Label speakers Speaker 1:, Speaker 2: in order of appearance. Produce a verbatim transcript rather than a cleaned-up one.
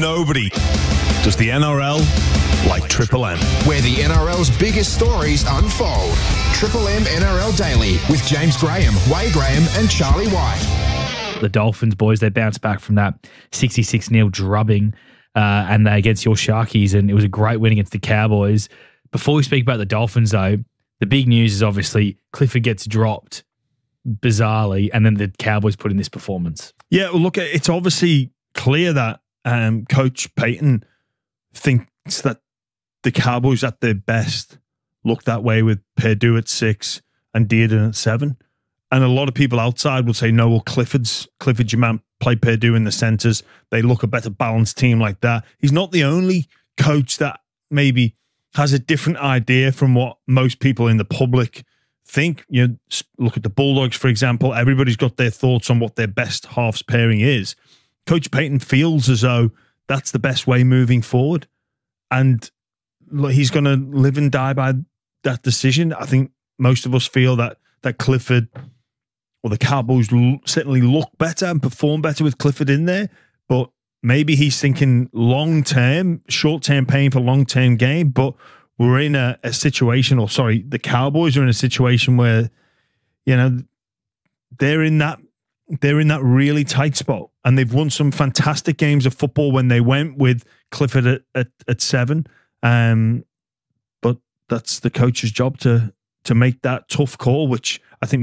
Speaker 1: nobody does the N R L like Triple M.
Speaker 2: Where the N R L's biggest stories unfold. Triple M N R L Daily with James Graham, Wade Graham and Charlie White.
Speaker 3: The Dolphins, boys, they bounced back from that sixty-six nil drubbing uh, and they against your Sharkies, and it was a great win against the Cowboys. Before we speak about the Dolphins, though, the big news is obviously Clifford gets dropped bizarrely, and then the Cowboys put in this performance.
Speaker 4: Yeah, well, look, it's obviously clear that um, Coach Payton thinks that the Cowboys at their best look that way with Perdue at six and Dearden at seven. And a lot of people outside would say, no, well, Clifford's Clifford, your man, play Perdue in the centres. They look a better balanced team like that. He's not the only coach that maybe has a different idea from what most people in the public think. You know, look at the Bulldogs, for example. Everybody's got their thoughts on what their best halves pairing is. Coach Payton feels as though that's the best way moving forward. And he's going to live and die by that decision. I think most of us feel that that Clifford or the Cowboys l- certainly look better and perform better with Clifford in there, but maybe he's thinking long-term, short-term pain for long-term gain, but we're in a, a situation, or sorry, the Cowboys are in a situation where, you know, they're in that they're in that really tight spot, and they've won some fantastic games of football when they went with Clifford at, at, at seven. Um, but that's the coach's job to to make that tough call, which I think